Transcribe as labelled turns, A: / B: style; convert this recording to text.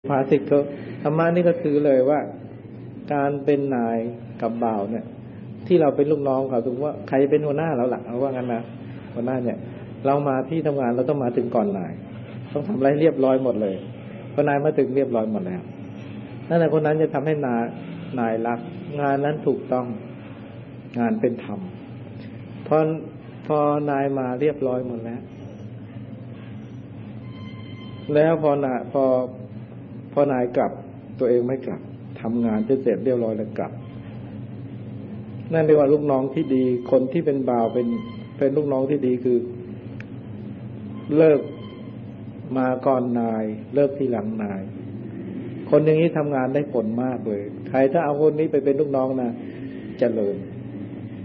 A: ภาษิตก็ธรรมะนี่ก็คือเลยว่าการเป็นนายกับบ่าวเนี่ยที่เราเป็นลูกน้องเขาถึงว่าใครเป็นหัวหน้าเราหลักเอาว่างั้นนะหัวหน้าเนี่ยเรามาที่ทำงานเราต้องมาถึงก่อนนายต้องทำอะไรเรียบร้อยหมดเลยพอนายมาถึงเรียบร้อยหมดแล้วนั่นแหละคนนั้นจะทำให้นายรักงานนั้นถูกต้องงานเป็นธรรมพอนายมาเรียบร้อยหมดแล้วพอนายกลับตัวเองไม่กลับทำงานจะเสร็จเรียบร้อยแล้วกลับนั่นเรียกว่าลูกน้องที่ดีคนที่เป็นบ่าวเป็นลูกน้องที่ดีคือเลิกมาก่อนนายเลิกทีหลังนายคนอย่างนี้ทำงานได้ผลมากเลยใครถ้าเอาคนนี้ไปเป็นลูกน้องนะเจริญ